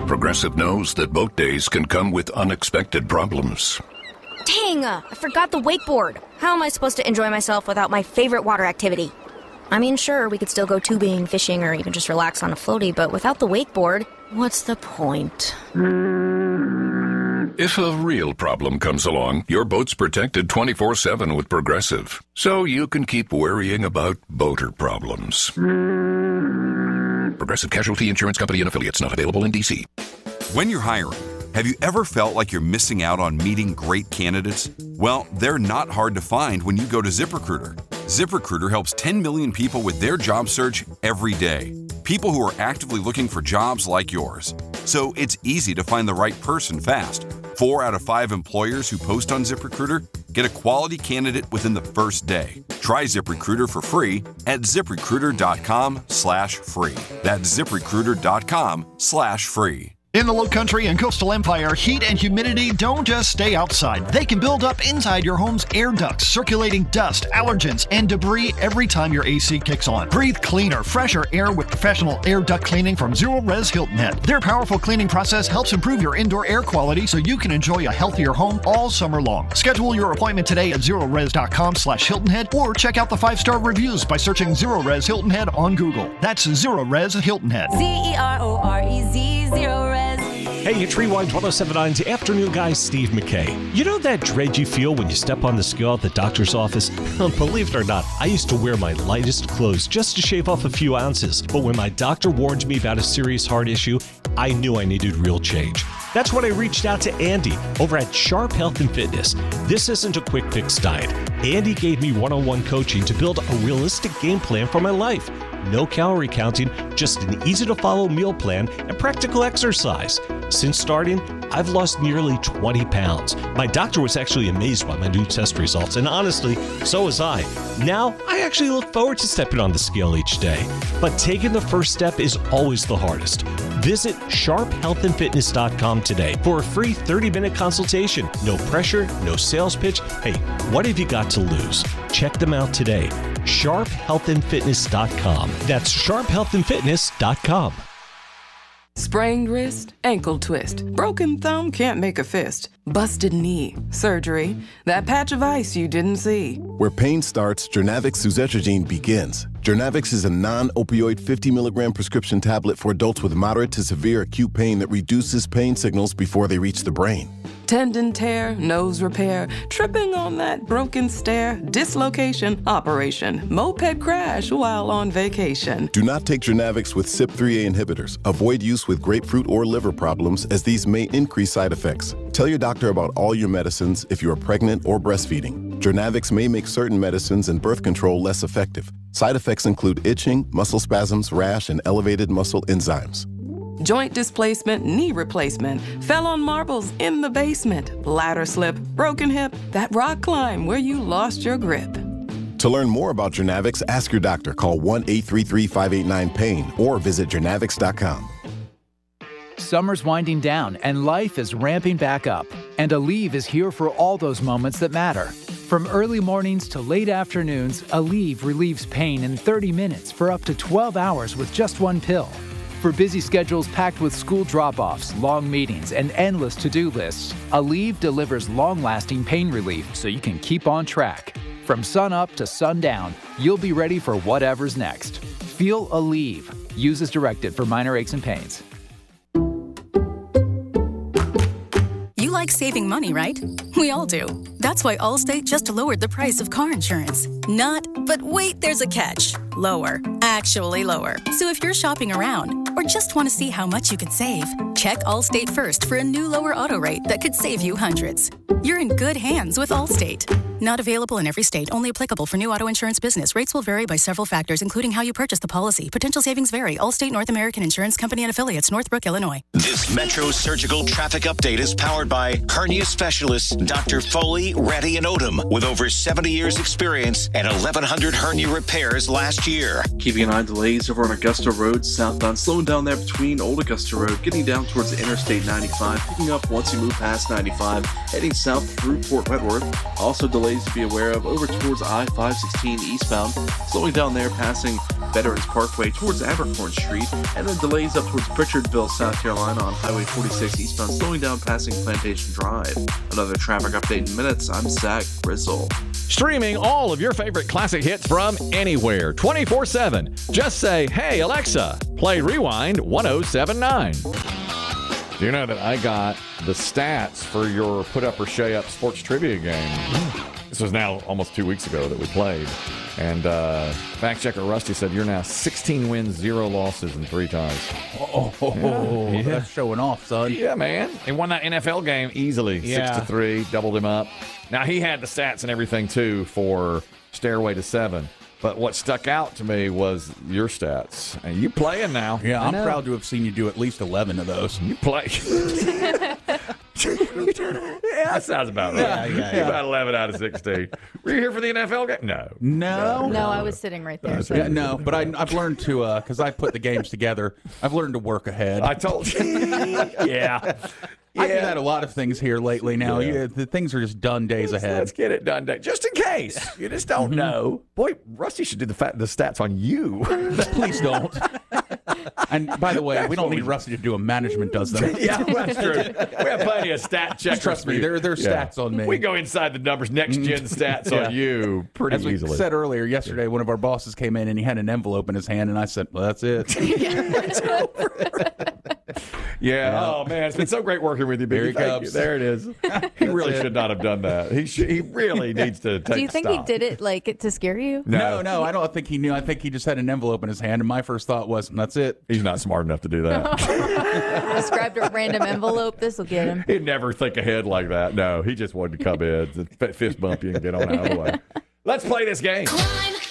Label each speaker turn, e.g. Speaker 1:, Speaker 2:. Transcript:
Speaker 1: Progressive knows that boat days can come with unexpected problems.
Speaker 2: Dang, I forgot the wakeboard. How am I supposed to enjoy myself without my favorite water activity? I mean, sure, we could still go tubing, fishing, or even just relax on a floaty, but without the wakeboard, what's the point?
Speaker 1: If a real problem comes along, your boat's protected 24/7 with Progressive, so you can keep worrying about boater problems. Progressive Casualty Insurance Company and Affiliates, not available in D.C.
Speaker 3: When you're hiring, have you ever felt like you're missing out on meeting great candidates? Well, they're not hard to find when you go to ZipRecruiter. ZipRecruiter helps 10 million people with their job search every day. People who are actively looking for jobs like yours. So it's easy to find the right person fast. 4 out of 5 employers who post on ZipRecruiter get a quality candidate within the first day. Try ZipRecruiter for free at ZipRecruiter.com/free. That's ZipRecruiter.com/free.
Speaker 4: In the Lowcountry and Coastal Empire, heat and humidity don't just stay outside. They can build up inside your home's air ducts, circulating dust, allergens, and debris every time your AC kicks on. Breathe cleaner, fresher air with professional air duct cleaning from Zero Res Hilton Head. Their powerful cleaning process helps improve your indoor air quality so you can enjoy a healthier home all summer long. Schedule your appointment today at ZeroRes.com/Hilton Head or check out the 5-star reviews by searching Zero Res Hilton Head on Google. That's Zero Res Hilton Head.
Speaker 5: ZeroRez, Zero Res.
Speaker 6: Hey, it's Rewind 1079's Afternoon Guy, Steve McKay. You know that dread you feel when you step on the scale at the doctor's office? Believe it or not, I used to wear my lightest clothes just to shave off a few ounces. But when my doctor warned me about a serious heart issue, I knew I needed real change. That's when I reached out to Andy over at Sharp Health and Fitness. This isn't a quick fix diet. Andy gave me one-on-one coaching to build a realistic game plan for my life. No calorie counting, just an easy-to-follow meal plan and practical exercise. Since starting, I've lost nearly 20 pounds. My doctor was actually amazed by my new test results, and honestly, so was I. Now, I actually look forward to stepping on the scale each day. But taking the first step is always the hardest. Visit sharphealthandfitness.com today for a free 30-minute consultation. No pressure, no sales pitch. Hey, what have you got to lose? Check them out today. sharphealthandfitness.com. That's sharphealthandfitness.com.
Speaker 7: Sprained wrist, ankle twist, broken thumb, can't make a fist, busted knee, surgery, that patch of ice you didn't see.
Speaker 8: Where pain starts, Jernavix suzetrigine begins. Jernavix is a non-opioid 50-milligram prescription tablet for adults with moderate to severe acute pain that reduces pain signals before they reach the brain.
Speaker 7: Tendon tear, nose repair, tripping on that broken stair, dislocation, operation, moped crash while on vacation.
Speaker 8: Do not take Jernavix with CYP3A inhibitors. Avoid use with grapefruit or liver problems as these may increase side effects. Tell your doctor about all your medicines if you are pregnant or breastfeeding. Jernavix may make certain medicines and birth control less effective. Side effects include itching, muscle spasms, rash, and elevated muscle enzymes.
Speaker 7: Joint displacement, knee replacement, fell on marbles in the basement, ladder slip, broken hip, that rock climb where you lost your grip.
Speaker 8: To learn more about Jernavix, ask your doctor. Call 1-833-589-PAIN or visit jernavix.com.
Speaker 9: Summer's winding down and life is ramping back up. And Aleve is here for all those moments that matter. From early mornings to late afternoons, Aleve relieves pain in 30 minutes for up to 12 hours with just one pill. For busy schedules packed with school drop-offs, long meetings, and endless to-do lists, Aleve delivers long-lasting pain relief so you can keep on track. From sun up to sundown, you'll be ready for whatever's next. Feel Aleve. Use as directed for minor aches and pains.
Speaker 10: You like saving money, right? We all do. That's why Allstate just lowered the price of car insurance. But wait, there's a catch. Lower. Actually lower. So if you're shopping around or just want to see how much you could save, check Allstate first for a new lower auto rate that could save you hundreds. You're in good hands with Allstate. Not available in every state. Only applicable for new auto insurance business. Rates will vary by several factors, including how you purchase the policy. Potential savings vary. Allstate North American Insurance Company and Affiliates, Northbrook, Illinois.
Speaker 11: This Metro Surgical Traffic Update is powered by hernia specialists Dr. Foley, Reddy, and Odom, with over 70 years experience and 1,100 hernia repairs last year.
Speaker 12: Keeping an eye on delays over on Augusta Road southbound, slowing down there between Old Augusta Road, getting down towards the Interstate 95, picking up once you move past 95, heading south through Port Wentworth. Also delayed delays to be aware of over towards I-516 eastbound, slowing down there passing Veterans Parkway towards Abercorn Street, and then delays up towards Pritchardville, South Carolina on Highway 46 eastbound, slowing down passing Plantation Drive. Another traffic update in minutes. I'm Zach Grizzle.
Speaker 13: Streaming all of your favorite classic hits from anywhere, 24/7. Just say, hey, Alexa, play Rewind 1079. Do you know that I got the stats for your Put Up or Shay Up sports trivia game? This was now almost 2 weeks ago that we played. And fact checker Rusty said you're now 16 wins, 0 losses, and 3 ties.
Speaker 14: Yeah. That's showing off, son.
Speaker 13: Yeah, man. He won that NFL game easily, 6-3, doubled him up. Now, he had the stats and everything, too, for Stairway to 7. But what stuck out to me was your stats. And you playing now.
Speaker 14: Yeah, I'm proud to have seen you do at least 11 of those.
Speaker 13: You play. Yeah, that sounds about right. Yeah. About 11 out of 16. Were you here for the NFL game? No.
Speaker 15: No, I was sitting right there. So.
Speaker 14: Yeah, no, but I've learned to, because I put the games together, I've learned to work ahead.
Speaker 13: I told you. Yeah.
Speaker 14: I've had a lot of things here lately now. Yeah. The things are just done days ahead.
Speaker 13: Let's get it done. Just in case. You just don't know. Boy, Rusty should do the stats on you.
Speaker 14: Please don't. And by the way, we don't need Rusty to do them. Management does them.
Speaker 13: Yeah, that's true. We have plenty of stat checkers.
Speaker 14: Trust me, there are stats on me.
Speaker 13: We go inside the numbers, next-gen stats on you pretty easily.
Speaker 14: As we said earlier, yesterday, one of our bosses came in and he had an envelope in his hand, and I said, well, that's it.
Speaker 15: It's over.
Speaker 13: Yeah. Oh, man. It's been so great working with you, Biggie. Thank you. There it is. He really should not have done that. He really needs to take
Speaker 15: Do you think he did it like to scare you?
Speaker 14: No, I don't think he knew. I think he just had an envelope in his hand, and my first thought was, that's it.
Speaker 13: He's not smart enough to do that.
Speaker 15: Described a random envelope. This will get him.
Speaker 13: He'd never think ahead like that. No, he just wanted to come in, fist bump you, and get on out of the way. Let's play this game.
Speaker 16: Climb